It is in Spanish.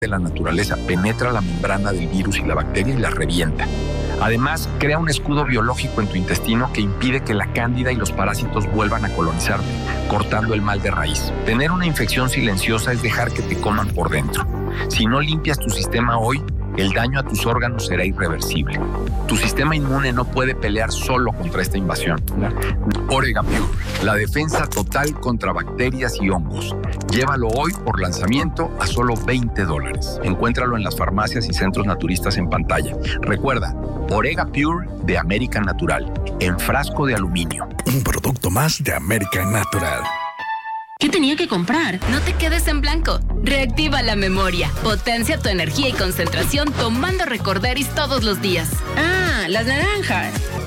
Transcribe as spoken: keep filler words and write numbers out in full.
de la naturaleza penetra la membrana del virus y la bacteria y la revienta. Además, crea un escudo biológico en tu intestino que impide que la cándida y los parásitos vuelvan a colonizarte, cortando el mal de raíz. Tener una infección silenciosa es dejar que te coman por dentro. Si no limpias tu sistema hoy, el daño a tus órganos será irreversible. Tu sistema inmune no puede pelear solo contra esta invasión. Orega Pure, la defensa total contra bacterias y hongos. Llévalo hoy por lanzamiento a solo veinte dólares. Encuéntralo en las farmacias y centros naturistas en pantalla. Recuerda, Orega Pure de American Natural, en frasco de aluminio. Un producto más de American Natural. ¿Qué tenía que comprar? No te quedes en blanco. Reactiva la memoria. Potencia tu energía y concentración tomando Recorderis todos los días. Ah, las naranjas.